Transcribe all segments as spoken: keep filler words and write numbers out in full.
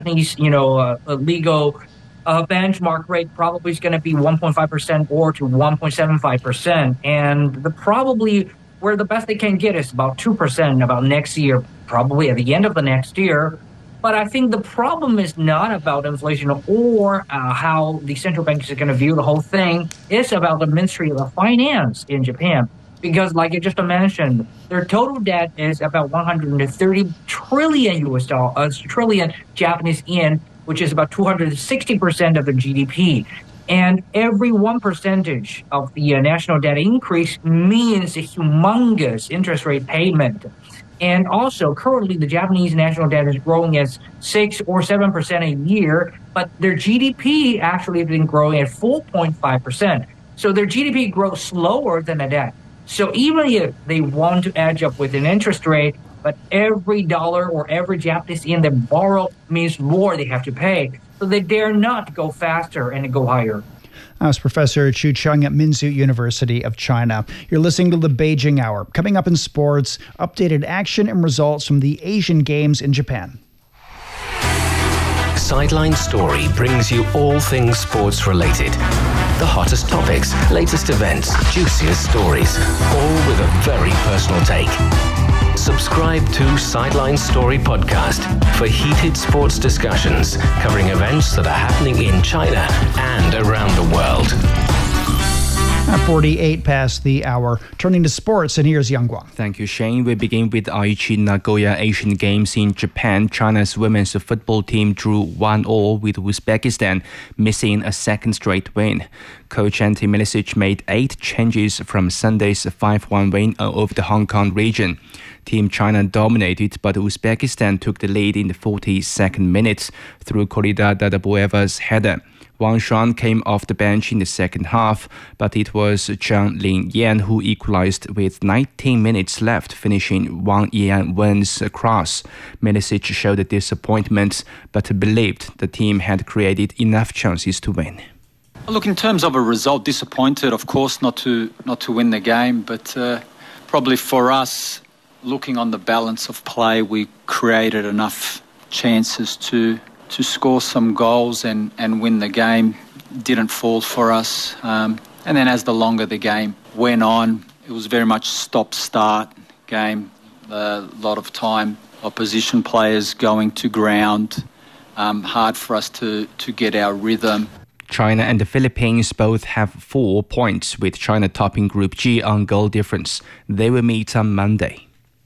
Japanese, you know, uh, legal uh, benchmark rate probably is going to be one point five percent or to one point seven five percent. And the probably where the best they can get is about two percent about next year, probably at the end of the next year. But I think the problem is not about inflation or uh, how the central bank is going to view the whole thing. It's about the Ministry of Finance in Japan. Because, like I just mentioned, their total debt is about one hundred thirty trillion U S dollars, trillion Japanese yen, which is about two hundred sixty percent of the G D P. And every one percentage of the uh, national debt increase means a humongous interest rate payment. And also, currently, the Japanese national debt is growing at six or seven percent a year, but their G D P actually has been growing at four point five percent. So their G D P grows slower than the debt. So even if they want to edge up with an interest rate, but every dollar or every Japanese yen they borrow means more they have to pay. So they dare not go faster and go higher. That was Professor Chu Cheng at Minzu University of China. You're listening to the Beijing Hour. Coming up in sports, updated action and results from the Asian Games in Japan. Sideline Story brings you all things sports related. The hottest topics, latest events, juiciest stories, all with a very personal take. Subscribe to Sideline Story Podcast for heated sports discussions covering events that are happening in China and around the world. At forty-eight past the hour, turning to sports, and here's Yang Guang. Thank you, Shane. We begin with Aichi Nagoya Asian Games in Japan. China's women's football team drew one all with Uzbekistan, missing a second straight win. Coach Ante Milicic made eight changes from Sunday's five one win over the Hong Kong region. Team China dominated, but Uzbekistan took the lead in the forty-second minute through Korida Dadabueva's header. Wang Shuan came off the bench in the second half, but it was Zhang Lingyan who equalized with nineteen minutes left, finishing Wang Yanwen's cross. Milicic showed disappointment, but believed the team had created enough chances to win. Look, in terms of a result, disappointed, of course, not to not to win the game, but uh, probably for us, looking on the balance of play, we created enough chances to to score some goals and, and win the game. Didn't fall for us. Um, and then as the longer the game went on, it was very much stop-start game. A lot of time, opposition players going to ground. Um, hard for us to, to get our rhythm. China and the Philippines both have four points, with China topping Group G on goal difference. They will meet on Monday.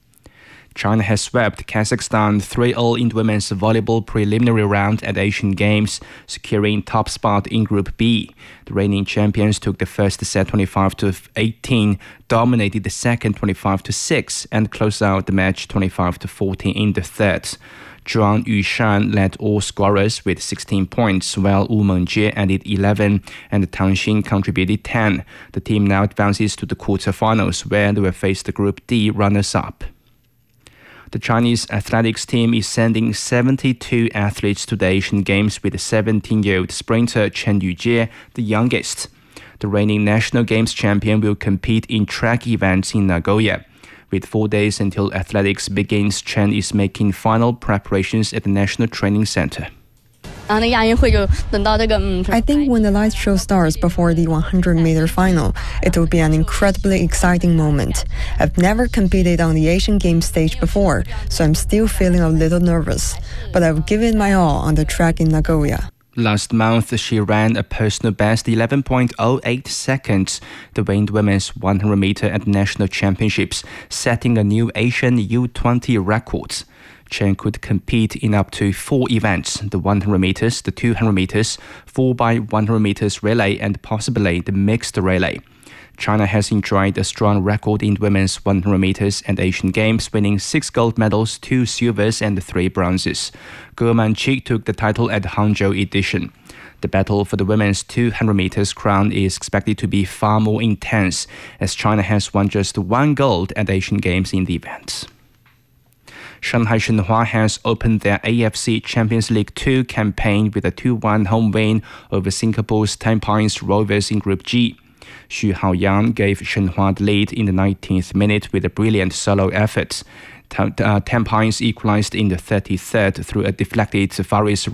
China has swept Kazakhstan three all in the women's volleyball preliminary round at Asian Games, securing top spot in Group B. The reigning champions took the first set twenty-five to eighteen, dominated the second twenty-five to six, and closed out the match twenty-five to fourteen in the third. Zhuang Yushan led all scorers with sixteen points, while Wu Mengjie added eleven and Tang Xin contributed ten. The team now advances to the quarterfinals, where they will face the Group D runners-up. The Chinese athletics team is sending seventy-two athletes to the Asian Games, with seventeen-year-old sprinter Chen Yujie the youngest. The reigning national games champion will compete in track events in Nagoya. With four days until athletics begins, Chen is making final preparations at the National Training Center. I think when the light show starts before the one hundred meter final, it will be an incredibly exciting moment. I've never competed on the Asian Games stage before, so I'm still feeling a little nervous, but I've given my all on the track in Nagoya. Last month, she ran a personal best eleven point oh eight seconds to win the women's one hundred meter at national championships, setting a new Asian U twenty record. Chen could compete in up to four events: the one hundred meters, the two hundred meters, four by one hundred meters relay, and possibly the mixed relay. China has enjoyed a strong record in women's one hundred meters and Asian Games, winning six gold medals, two silvers, and three bronzes. Ge Manqi took the title at the Hangzhou edition. The battle for the women's two hundred meters crown is expected to be far more intense, as China has won just one gold at Asian Games in the event. Shanghai Shenhua has opened their A F C Champions League two campaign with a two one home win over Singapore's Tampines Rovers in Group G. Xu Haoyang gave Shenhua the lead in the nineteenth minute with a brilliant solo effort. Ten, uh, ten points equalized in the thirty-third through a deflected Faris